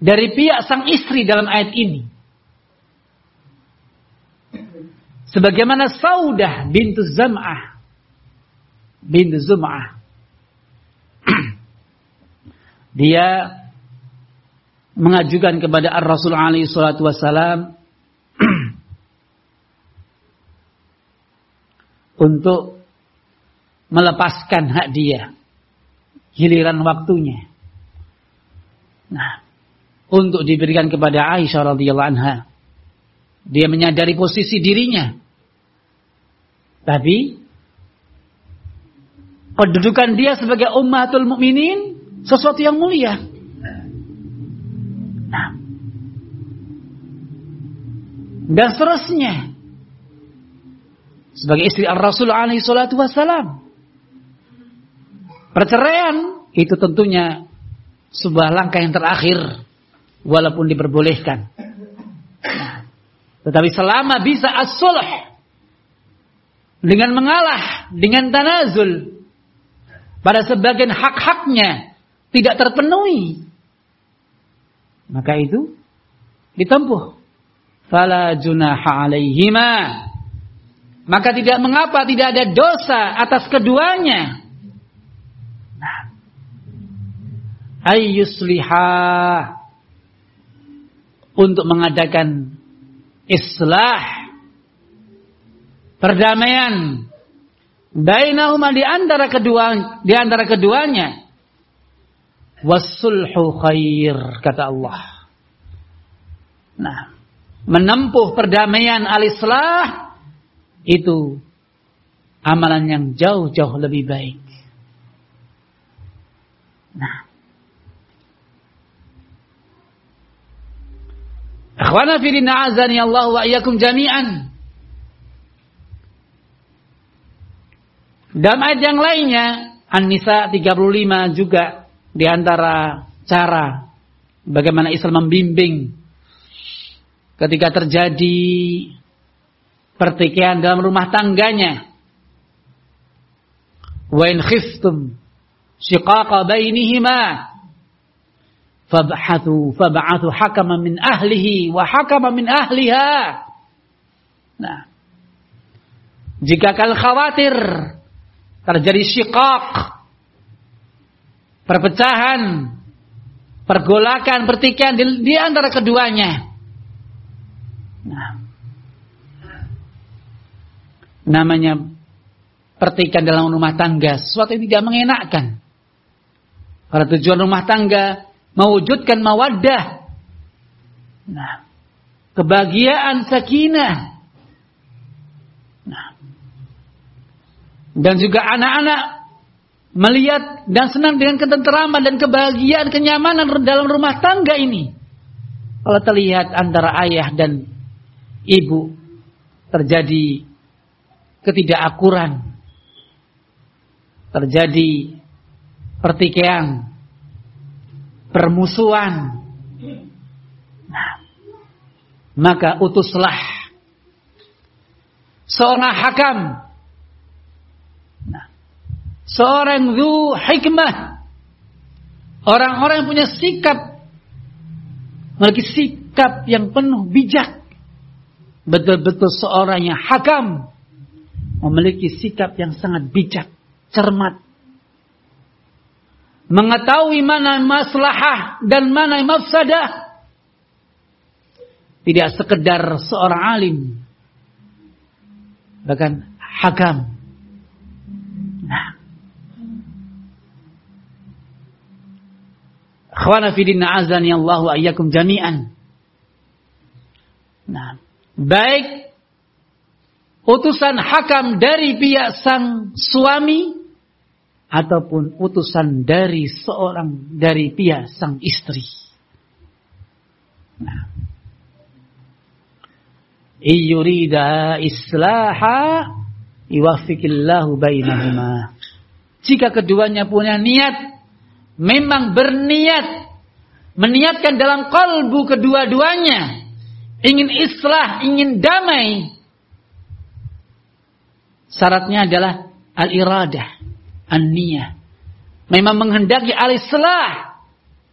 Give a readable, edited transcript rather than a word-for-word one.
dari pihak sang istri dalam ayat ini. Sebagaimana Saudah bintu Zam'ah bintu Zum'ah. Dia mengajukan kepada Ar-Rasul alaihi salatu wassalam untuk melepaskan hak dia. Giliran waktunya. Nah, untuk diberikan kepada Aisyah radhiyallahu anha. Dia menyadari posisi dirinya. Tapi kedudukan dia sebagai ummatul mukminin sesuatu yang mulia. Nah, dan seterusnya sebagai istri Ar-Rasul alaihi salatu wassalam. Perceraian itu tentunya sebuah langkah yang terakhir walaupun diperbolehkan. Nah, tetapi selama bisa as-sulh dengan mengalah, dengan tanazul pada sebagian hak-haknya tidak terpenuhi, maka itu ditempuh. Fala junaha alaihima, maka tidak mengapa, tidak ada dosa atas keduanya. Nah, ayyusliha, untuk mengadakan islah, perdamaian bainahuma, di antara keduanya. Wassulhu khair, kata Allah. Nah, menempuh perdamaian al-islah itu amalan yang jauh-jauh lebih baik. Nah, akhwana fi din, a'azani Allah wa iyyakum jami'an. Dalam ayat yang lainnya, An-Nisa 35 juga di antara cara bagaimana Islam membimbing ketika terjadi pertikaian dalam rumah tangganya. Wa in khiftum shiqaqa bainihima fab'athu hakaman min ahlihi wa hakaman min ahliha. Nah, jika kalian khawatir terjadi syiqaq, perpecahan, pergolakan, pertikaian di antara keduanya. Nah, namanya pertikaian dalam rumah tangga sesuatu yang tidak mengenakkan. Pada tujuan rumah tangga mewujudkan mawaddah, nah, kebahagiaan, sakinah. Nah, dan juga anak-anak melihat dan senang dengan ketenteraman dan kebahagiaan, kenyamanan dalam rumah tangga ini. Kalau terlihat antara ayah dan ibu terjadi ketidakakuran, terjadi pertikaian, permusuhan, nah, maka utuslah seorang hakam, nah, seorang dzu hikmah, orang-orang yang punya sikap, memiliki sikap yang penuh bijak, betul-betul seorang yang hakam, memiliki sikap yang sangat bijak, cermat, mengetahui mana maslahah dan mana mafsadah. Tidak sekedar seorang alim, bahkan hakam. Nah, akhwana fi din, azani Allah wa iyyakum jami'an. Nah, baik utusan hakam dari pihak sang suami ataupun utusan dari pihak sang istri. Nah, iyurida islaha yuwaffiqillahu bainahuma. Jika keduanya punya niat, memang berniat, meniatkan dalam kalbu kedua-duanya, ingin islah, ingin damai, syaratnya adalah al-iradah, an-niyah. Memang menghendaki al-islah,